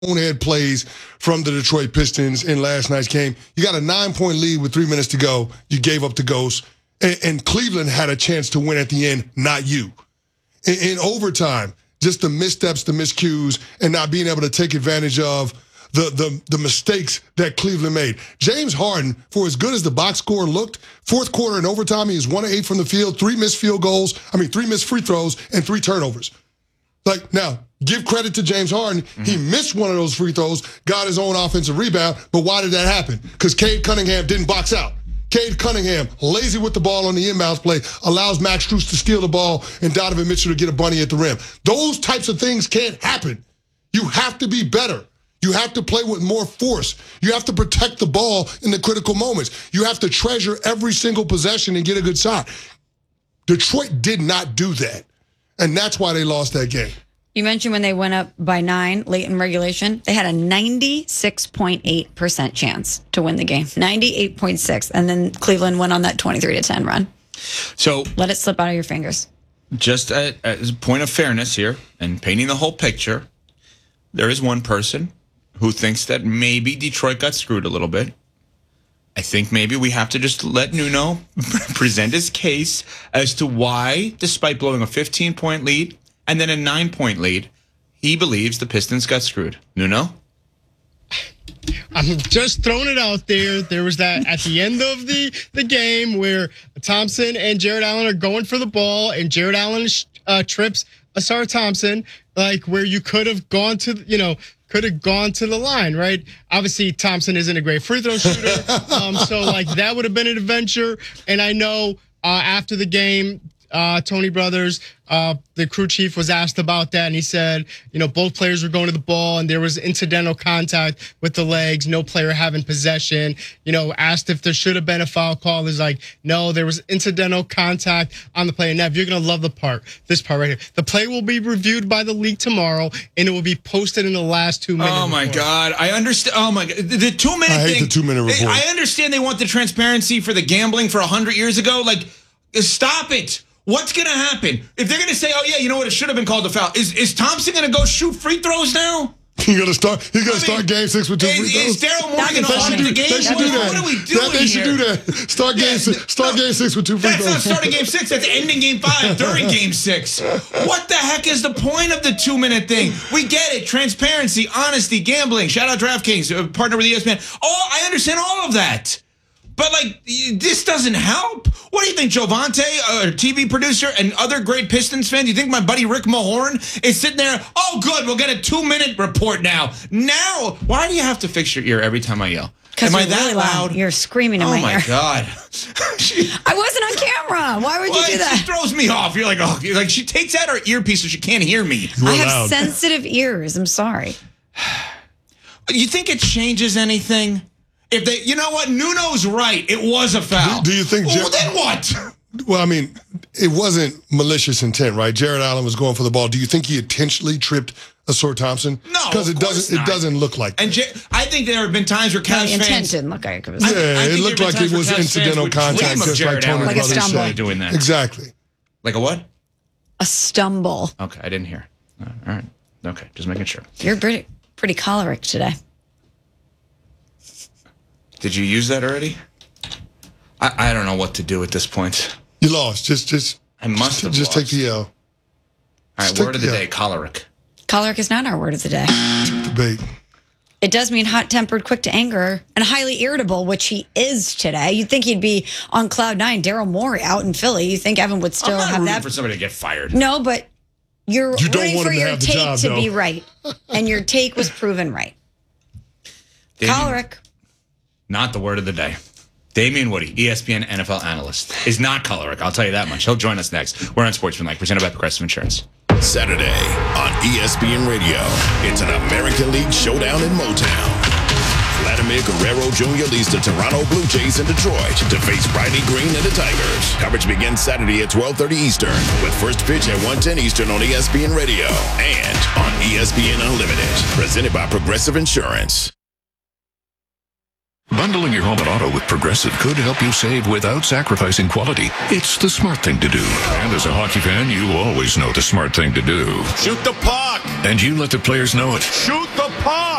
bonehead plays from the Detroit Pistons in last night's game. You got a 9-point lead with 3 minutes to go. You gave up the ghost. And Cleveland had a chance to win at the end, not you. In overtime, just the missteps, the miscues, and not being able to take advantage of the mistakes that Cleveland made. James Harden, for as good as the box score looked, fourth quarter in overtime, he was 1 of 8 from the field, 3 missed free throws, and 3 turnovers. Like, now, give credit to James Harden. Mm-hmm. He missed one of those free throws, got his own offensive rebound, but why did that happen? Because Cade Cunningham didn't box out. Cade Cunningham, lazy with the ball on the inbounds play, allows Max Strus to steal the ball and Donovan Mitchell to get a bunny at the rim. Those types of things can't happen. You have to be better. You have to play with more force. You have to protect the ball in the critical moments. You have to treasure every single possession and get a good shot. Detroit did not do that. And that's why they lost that game. You mentioned when they went up by 9 late in regulation, they had a 96.8% chance to win the game. 98.6. And then Cleveland went on that 23-10 run. So let it slip out of your fingers. Just as a point of fairness here and painting the whole picture, there is one person who thinks that maybe Detroit got screwed a little bit. I think maybe we have to just let Nuno present his case as to why, despite blowing a 15-point lead and then a 9-point lead, he believes the Pistons got screwed. Nuno? I'm just throwing it out there. There was that at the end of the game where Thompson and Jared Allen are going for the ball, and Jared Allen trips Asar Thompson, like where you could have gone to, the line, right? Obviously, Thompson isn't a great free throw shooter, so like that would have been an adventure. And I know after the game, Tony Brothers, the crew chief, was asked about that, and he said, both players were going to the ball, and there was incidental contact with the legs, no player having possession. Asked if there should have been a foul call. He's like, no, there was incidental contact on the play. And Nev, you're going to love this part right here. The play will be reviewed by the league tomorrow, and it will be posted in the last 2 minutes. Oh, my God. I understand. Oh, my God. The 2 minute thing. I hate the 2 minute report. I understand they want the transparency for the gambling for 100 years ago. Like, stop it. What's going to happen? If they're going to say, oh, yeah, you know what, it should have been called a foul. Is Thompson going to go shoot free throws now? He's going to start game 6 with 2 free throws. Is Daryl Morey going to audit the game? They should do that. What are we doing They should do that. Start game 6 with 2 free throws. That's not starting game 6. That's ending game 5 during game 6. What the heck is the point of the 2 minute thing? We get it. Transparency, honesty, gambling. Shout out DraftKings, partner with ESPN. Oh, I understand all of that. But, this doesn't help. What do you think, Jovante, a TV producer, and other great Pistons fans? You think my buddy Rick Mahorn is sitting there, oh, good, we'll get a 2 minute report now. Now, why do you have to fix your ear every time I yell? Am I that really loud? You're screaming in my ear. Oh, my God. I wasn't on camera. Why would you do that? It throws me off. You're like, she takes out her earpiece so she can't hear me. I have sensitive ears. I'm sorry. You think it changes anything? If they, you know what, Nuno's right. It was a foul. Do you think? Well, then what? Well, I mean, it wasn't malicious intent, right? Jared Allen was going for the ball. Do you think he intentionally tripped Asar Thompson? No, because it doesn't look like that. And I think there have been times where Cavs fans intent didn't look like it was. It looked like it was incidental contact, just like Tony Brothers said. Doing that. Exactly. Like a what? A stumble. Okay, I didn't hear. All right. Okay, just making sure. You're pretty choleric today. Did you use that already? I don't know what to do at this point. You lost. I must have just lost. take the L. All right, word of the day, choleric. Choleric is not our word of the day. Debate. It does mean hot-tempered, quick to anger, and highly irritable, which he is today. You'd think he'd be on cloud 9. Daryl Morey out in Philly. You think Evan would still have that? For somebody to get fired. No, but you're rooting for your take to though. be right, and your take was proven right. Choleric. Not the word of the day. Damian Woody, ESPN NFL analyst, is not choleric. I'll tell you that much. He'll join us next. We're on Sportsmanlike, presented by Progressive Insurance. Saturday on ESPN Radio, it's an American League showdown in Motown. Vladimir Guerrero Jr. leads the Toronto Blue Jays in Detroit to face Riley Green and the Tigers. Coverage begins Saturday at 12:30 Eastern with first pitch at 1:10 Eastern on ESPN Radio and on ESPN Unlimited. Presented by Progressive Insurance. Bundling your home and auto with Progressive could help you save without sacrificing quality. It's the smart thing to do. And as a hockey fan, you always know the smart thing to do. Shoot the puck. And you let the players know it. Shoot the puck.